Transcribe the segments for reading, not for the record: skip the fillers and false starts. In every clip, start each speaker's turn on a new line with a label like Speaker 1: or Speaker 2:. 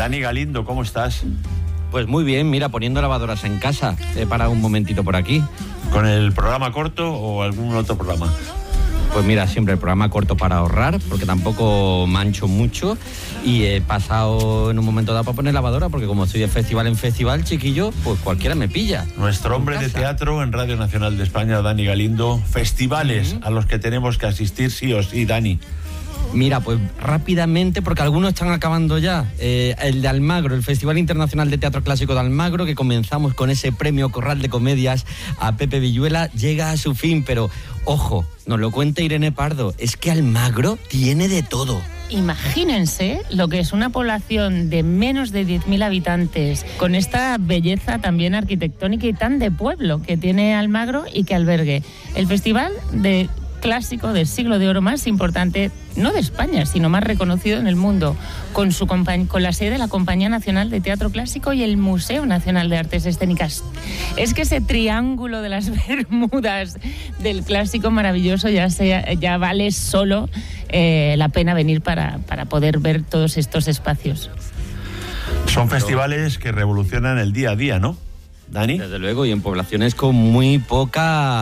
Speaker 1: Dani Galindo, ¿cómo estás?
Speaker 2: Pues muy bien, mira, poniendo lavadoras en casa. He parado un momentito por aquí.
Speaker 1: ¿Con el programa corto o algún otro programa?
Speaker 2: Pues mira, siempre el programa corto para ahorrar, porque tampoco mancho mucho. Y he pasado en un momento dado para poner lavadora, porque como estoy de festival en festival, chiquillo, pues cualquiera me pilla.
Speaker 1: Nuestro hombre de teatro en Radio Nacional de España, Dani Galindo. Festivales a los que tenemos que asistir sí o sí, Dani.
Speaker 2: Mira, pues rápidamente, porque algunos están acabando ya. El de Almagro, el Festival Internacional de Teatro Clásico de Almagro, que comenzamos con ese premio Corral de Comedias a Pepe Villuela, llega a su fin, pero ojo, nos lo cuenta Irene Pardo, es que Almagro tiene de todo.
Speaker 3: Imagínense lo que es una población de menos de 10.000 habitantes, con esta belleza también arquitectónica y tan de pueblo que tiene Almagro y que albergue el Festival de Clásico del Siglo de Oro más importante, no de España, sino más reconocido en el mundo, con la sede de la Compañía Nacional de Teatro Clásico y el Museo Nacional de Artes Escénicas. Es que ese triángulo de las Bermudas del clásico maravilloso ya vale solo la pena venir para poder ver todos estos espacios.
Speaker 1: Son festivales que revolucionan el día a día, ¿no, Dani?
Speaker 2: Desde luego, y en poblaciones con muy poco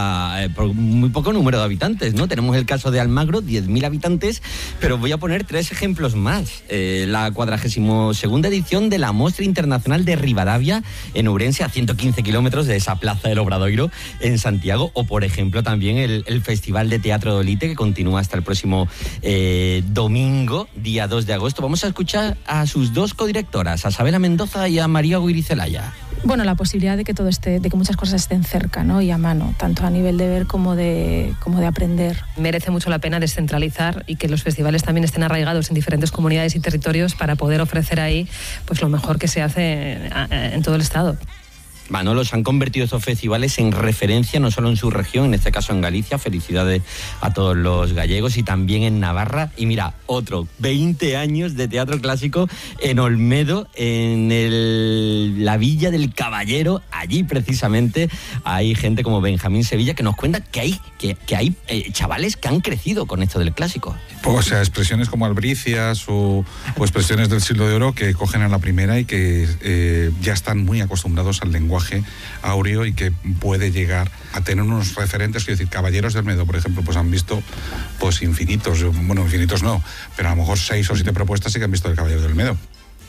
Speaker 2: número de habitantes, ¿no? Tenemos el caso de Almagro, 10.000 habitantes, pero voy a poner 3 ejemplos más. La 42ª edición de la Mostra Internacional de Ribadavia en Ourense, a 115 kilómetros de esa plaza del Obradoiro en Santiago, o por ejemplo también el Festival de Teatro de Olite, que continúa hasta el próximo domingo, día 2 de agosto. Vamos a escuchar a sus 2 codirectoras, a Sabela Mendoza y a María Guiricelaya.
Speaker 4: Bueno, la posibilidad de que todo esté, de que muchas cosas estén cerca, ¿no? Y a mano, tanto a nivel de ver como de aprender.
Speaker 5: Merece mucho la pena descentralizar y que los festivales también estén arraigados en diferentes comunidades y territorios para poder ofrecer ahí pues lo mejor que se hace en todo el estado.
Speaker 2: Manolo, se han convertido estos festivales en referencia no solo en su región, en este caso en Galicia, felicidades a todos los gallegos, y también en Navarra. Y mira, 20 años de teatro clásico en Olmedo, en la Villa del Caballero. Allí precisamente hay gente como Benjamín Sevilla que nos cuenta que hay chavales que han crecido con esto del clásico.
Speaker 6: O sea, expresiones como albricias o expresiones del Siglo de Oro que cogen a la primera y que ya están muy acostumbrados al lenguaje áureo y que puede llegar a tener unos referentes, quiero decir, Caballeros del Medo, por ejemplo, pues han visto pues infinitos, bueno, infinitos no, pero a lo mejor 6 o 7 propuestas sí que han visto el Caballero del Medo.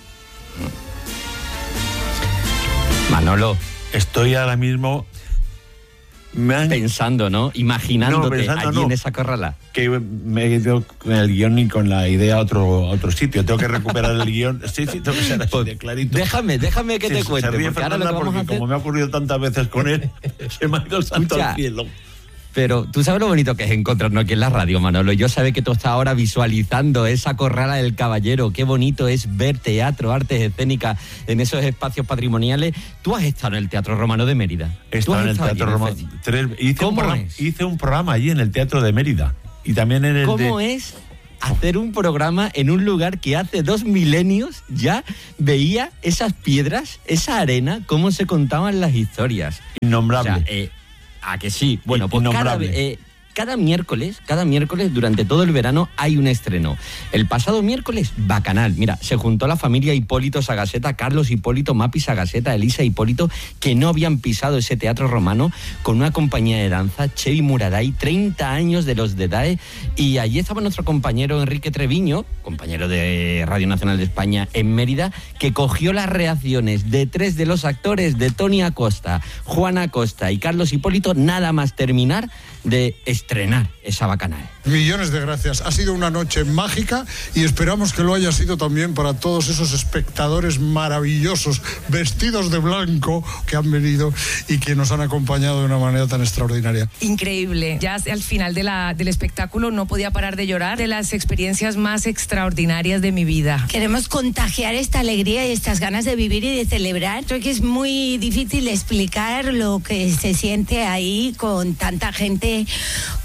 Speaker 2: Manolo,
Speaker 1: estoy ahora mismo
Speaker 2: pensando, ¿no? Imaginándote allí en esa corrala.
Speaker 1: Que me he ido con el guión y con la idea a otro sitio. Tengo que recuperar el guión. Sí, tengo que ser así de clarito.
Speaker 2: Déjame que te cuente.
Speaker 1: Se ríe Fernanda porque como me ha ocurrido tantas veces con él, se me ha ido el santo al cielo.
Speaker 2: Pero tú sabes lo bonito que es encontrarnos aquí en la radio, Manolo. Yo sé que tú estás ahora visualizando esa corrala del Caballero. Qué bonito es ver teatro, artes escénicas en esos espacios patrimoniales. Tú has estado en el Teatro Romano de Mérida.
Speaker 1: He estado en el Teatro Romano. Hice un programa allí en el Teatro de Mérida. Y también en el
Speaker 2: ¿Cómo es hacer un programa en un lugar que hace 2 milenios ya veía esas piedras, esa arena, cómo se contaban las historias?
Speaker 1: Innombrable.
Speaker 2: O sea, ¿a que sí? Bueno, pues cada miércoles, durante todo el verano, hay un estreno. El pasado miércoles, Bacanal. Mira, se juntó la familia Hipólito Sagaseta, Carlos Hipólito, Mapi Sagaseta, Elisa Hipólito, que no habían pisado ese teatro romano, con una compañía de danza, Chevy Muraday, 30 años de los de DAE, y allí estaba nuestro compañero Enrique Treviño, compañero de Radio Nacional de España en Mérida, que cogió las reacciones de 3 de los actores, de Tony Acosta, Juan Acosta y Carlos Hipólito, nada más terminar de estrenar esa Bacanal.
Speaker 7: Millones de gracias. Ha sido una noche mágica y esperamos que lo haya sido también para todos esos espectadores maravillosos, vestidos de blanco, que han venido y que nos han acompañado de una manera tan extraordinaria.
Speaker 5: Increíble. Ya al final del espectáculo no podía parar de llorar, de las experiencias más extraordinarias de mi vida.
Speaker 8: Queremos contagiar esta alegría y estas ganas de vivir y de celebrar. Creo que es muy difícil explicar lo que se siente ahí con tanta gente compartiendo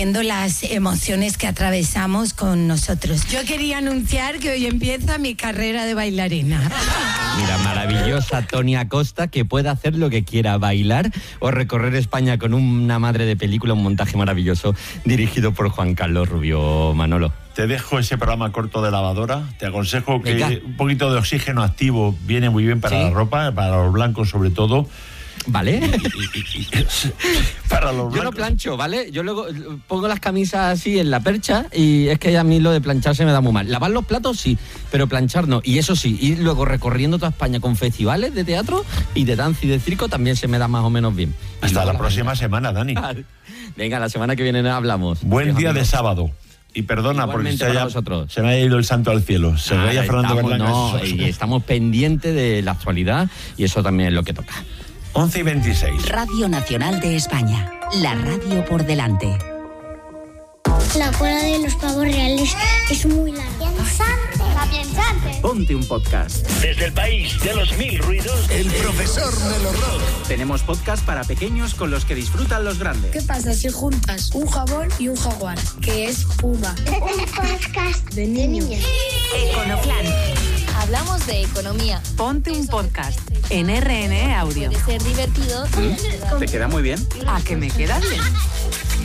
Speaker 8: compartiendo las emociones que atravesamos con nosotros. Yo quería anunciar que hoy empieza mi carrera de bailarina.
Speaker 2: Mira, maravillosa Tony Acosta, que puede hacer lo que quiera, bailar o recorrer España con una madre de película, un montaje maravilloso dirigido por Juan Carlos Rubio. Manolo.
Speaker 1: Te dejo ese programa corto de lavadora. Te aconsejo que
Speaker 2: Venga.
Speaker 1: un poquito de oxígeno activo viene muy bien para la ropa, para los blancos sobre todo.
Speaker 2: ¿Vale?
Speaker 1: Para los blancos.
Speaker 2: Yo no plancho, ¿vale? Yo luego pongo las camisas así en la percha y es que a mí lo de planchar se me da muy mal. Lavar los platos sí, pero planchar no. Y eso sí, ir luego recorriendo toda España con festivales de teatro y de danza y de circo también se me da más o menos bien.
Speaker 1: Hasta la próxima semana, Dani.
Speaker 2: Venga, la semana que viene hablamos.
Speaker 1: Buen día de sábado. Y perdona porque se me ha ido el santo al cielo. Se veía Fernando Berlanga.
Speaker 2: No, y estamos pendientes de la actualidad y eso también es lo que toca.
Speaker 1: 11:26.
Speaker 9: Radio Nacional de España. La radio por delante.
Speaker 10: La cola de los pavos reales es muy larga.
Speaker 11: Piensante.
Speaker 12: Ponte un podcast.
Speaker 13: Desde el país de los 1000 ruidos,
Speaker 14: el profesor Melo Rock.
Speaker 12: Tenemos podcast para pequeños con los que disfrutan los grandes.
Speaker 15: ¿Qué pasa si juntas un jabón y un jaguar? Que es Puma.
Speaker 10: Un podcast de niños.
Speaker 11: Econoclan. Hablamos de economía.
Speaker 9: Ponte un podcast en RNE Audio.
Speaker 11: Puede ser divertido.
Speaker 12: ¿Te queda muy bien?
Speaker 9: ¿A que me queda bien?